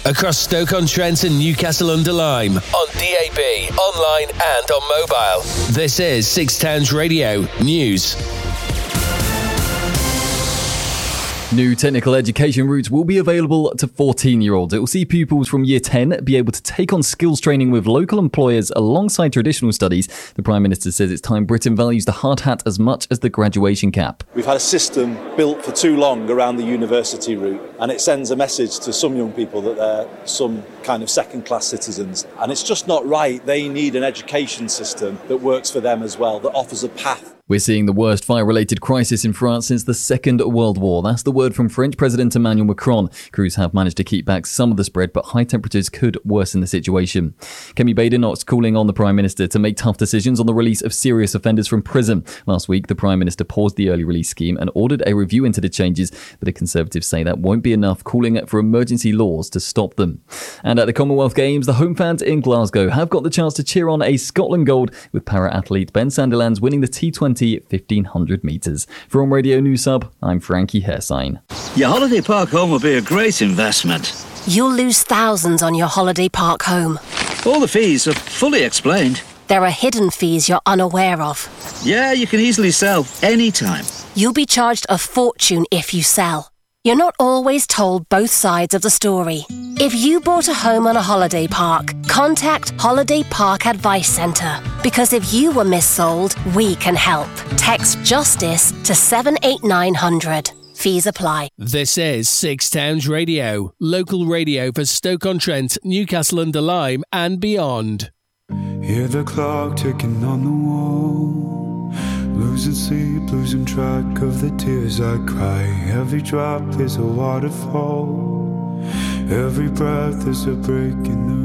across Stoke-on-Trent and Newcastle-under-Lyme, on DAB, online and on mobile. This is Six Towns Radio News. New technical education routes will be available to 14-year-olds. It will see pupils from Year 10 be able to take on skills training with local employers alongside traditional studies. The Prime Minister says it's time Britain values the hard hat as much as the graduation cap. We've had a system built for too long around the university route, and it sends a message to some young people that they're some kind of second-class citizens. And it's just not right. They need an education system that works for them as well, that offers a path. We're seeing the worst fire-related crisis in France since the Second World War. That's the word from French President Emmanuel Macron. Crews have managed to keep back some of the spread, but high temperatures could worsen the situation. Kemi Badenoch's calling on the Prime Minister to make tough decisions on the release of serious offenders from prison. Last week, the Prime Minister paused the early release scheme and ordered a review into the changes, but the Conservatives say that won't be enough, calling for emergency laws to stop them. And at the Commonwealth Games, the home fans in Glasgow have got the chance to cheer on a Scotland gold, with para-athlete Ben Sandilands winning the T20 1500 metres. From Radio News Hub, I'm Frankie Hersign. Your holiday park home will be a great investment. You'll lose thousands on your holiday park home. All the fees are fully explained. There are hidden fees you're unaware of. Yeah, you can easily sell anytime. You'll be charged a fortune if you sell. You're not always told both sides of the story. If you bought a home on a holiday park, contact Holiday Park Advice Centre. Because if you were missold, we can help. Text JUSTICE to 78900. Fees apply. This is Six Towns Radio, local radio for Stoke-on-Trent, Newcastle-under-Lyme and beyond. Hear the clock ticking on the wall. Losing sleep, losing track of the tears I cry. Every drop is a waterfall. Every breath is a break in the